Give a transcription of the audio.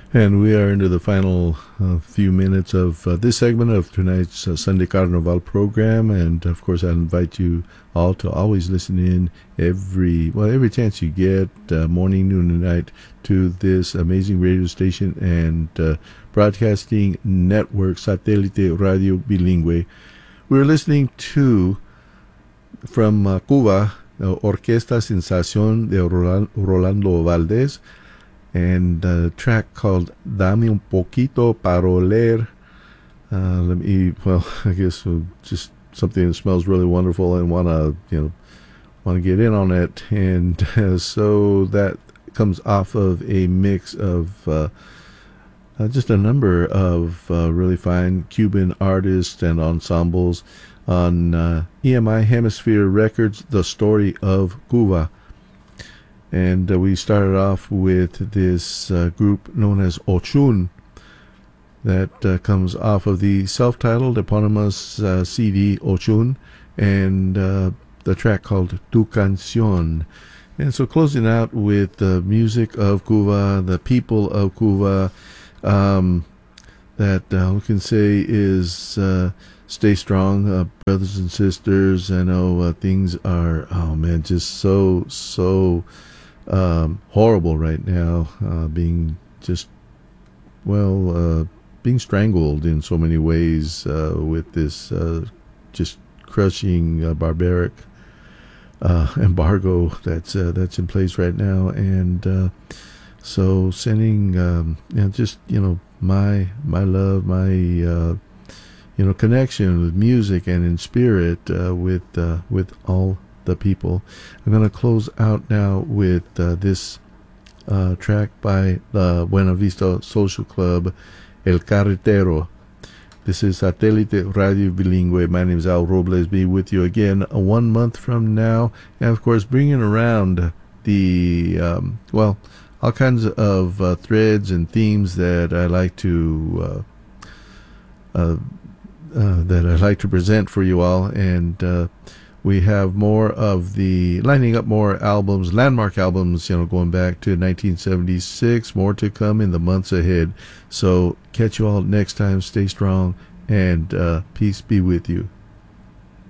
And we are into the final few minutes of this segment of tonight's Sunday Carnival program. And of course, I invite you all to always listen in every chance you get, morning, noon, and night, to this amazing radio station and broadcasting network, Satélite Radio Bilingüe. We're listening to, from Cuba, Orquesta Sensación de Rolando Valdés, and a track called Dame un poquito para oler. I guess just something that smells really wonderful and want to get in on it. And so that comes off of a mix of just a number of really fine Cuban artists and ensembles on EMI Hemisphere Records, The Story of Cuba. And we started off with this group known as Ochun that comes off of the self-titled eponymous CD Ochun, and the track called Tu Canción. And so closing out with the music of Cuba, the people of Cuba, that we can say is stay strong, brothers and sisters. I know things are, just so horrible right now, being being strangled in so many ways with this just crushing barbaric embargo that's in place right now. And so sending my love, my connection with music and in spirit with all the people. I'm going to close out now with this track by the Buena Vista Social Club, El Carretero. This is Satélite Radio Bilingüe. My name is Al Robles. Be with you again 1 month from now. And of course, bringing around the, all kinds of threads and themes that I like to present for you all. And we have more of lining up more albums, landmark albums, going back to 1976, more to come in the months ahead. So catch you all next time. Stay strong, and peace be with you.